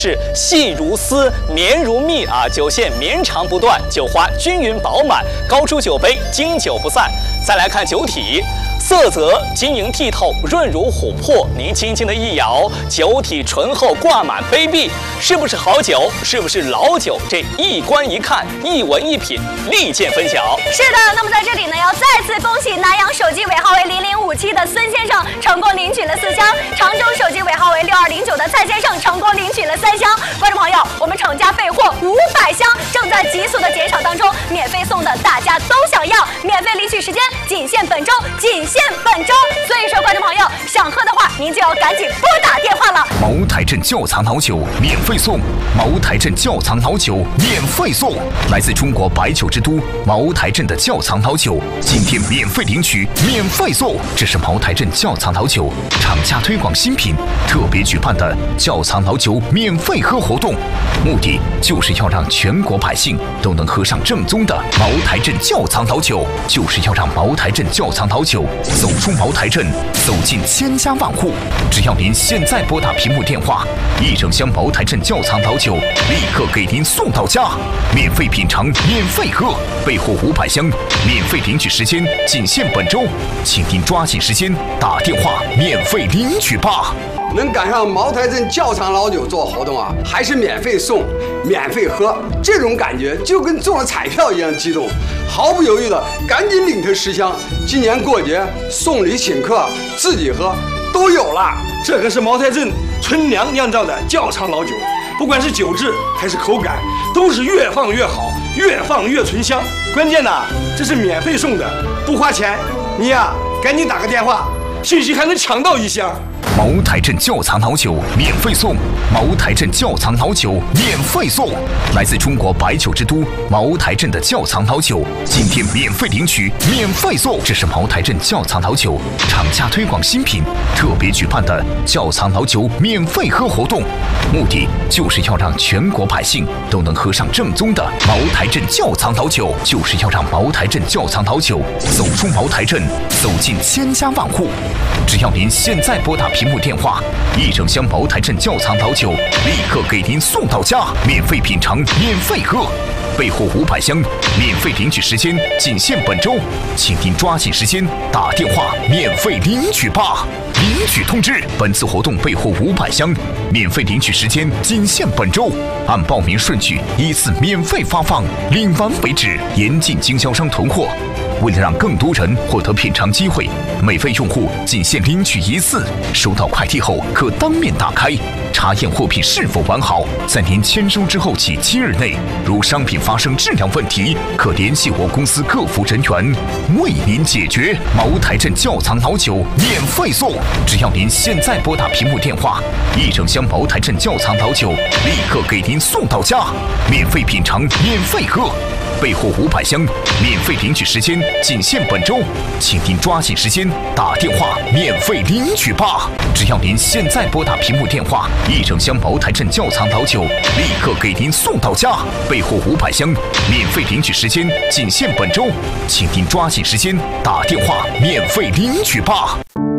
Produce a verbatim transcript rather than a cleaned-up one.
是细如丝，绵如蜜啊，酒线绵长不断，酒花均匀饱满，高出酒杯，经久不散。再来看酒体。 色泽晶莹剔透，润如琥珀。您轻轻的一摇，酒体醇厚挂满杯壁，是不是好酒？是不是老酒？这一观一看，一闻一品，立见分晓。 是的，那么在这里呢，要再次恭喜南阳手机尾号为零零五七的孙先生成功领取了四箱，常州手机尾号为六二零九的蔡先生成功领取了三箱。观众朋友，我们厂家备货五百箱，正在急速的减少当中，免费送的大家都想要，免费领取时间仅限本周，仅限。 本周，所以说观众朋友想喝的话，您就要赶紧拨打电话了。 茅台镇窖藏老酒免费送，茅台镇窖藏老酒免费送，来自中国白酒之都茅台镇的窖藏老酒，今天免费领取，免费送。这是茅台镇窖藏老酒厂家推广新品，特别举办的窖藏老酒免费喝活动，目的就是要让全国百姓都能喝上正宗的茅台镇窖藏老酒，就是要让茅台镇窖藏老酒 走出茅台镇，走进千家万户。只要您现在拨打屏幕电话，一整箱茅台镇窖藏老酒立刻给您送到家，免费品尝，免费喝，备货五百箱，免费领取时间仅限本周，请您抓紧时间打电话免费领取吧。 能赶上茅台镇窖藏老酒做活动啊，还是免费送、免费喝，这种感觉就跟中了彩票一样激动，毫不犹豫的赶紧领它十箱。今年过节送礼请客、自己喝都有了。 这可是茅台镇春娘酿造的窖藏老酒，不管是酒质还是口感，都是越放越好，越放越醇香。关键呢，这是免费送的，不花钱。你呀，赶紧打个电话，兴许还能抢到一箱。 茅台镇窖藏老酒免费送，茅台镇窖藏老酒免费送，来自中国白酒之都茅台镇的窖藏老酒，今天免费领取，免费送。这是茅台镇窖藏老酒厂家推广新品，特别举办的窖藏老酒免费喝活动，目的就是要让全国百姓都能喝上正宗的茅台镇窖藏老酒，就是要让茅台镇窖藏老酒走出茅台镇，走进千家万户。只要您现在拨打 屏幕电话，一整箱茅台镇窖藏老酒立刻给您送到家，免费品尝，免费喝，备货五百箱，免费领取时间仅限本周，请您抓紧时间打电话免费领取吧。领取通知：本次活动备货五百箱，免费领取时间仅限本周，按报名顺序依次免费发放，领完为止，严禁经销商囤货。 为了让更多人获得品尝机会，每位用户仅限领取一次。收到快递后可当面打开，查验货品是否完好。在您签收之后起七日内，如商品发生质量问题，可联系我公司客服人员为您解决。茅台镇窖藏老酒免费送，只要您现在拨打屏幕电话，一整箱茅台镇窖藏老酒立刻给您送到家，免费品尝，免费喝。 备货五百箱，免费领取时间仅限本周，请您抓紧时间打电话免费领取吧。只要您现在拨打屏幕电话，一整箱茅台镇窖藏老酒立刻给您送到家，备货五百箱，免费领取时间仅限本周，请您抓紧时间打电话免费领取吧。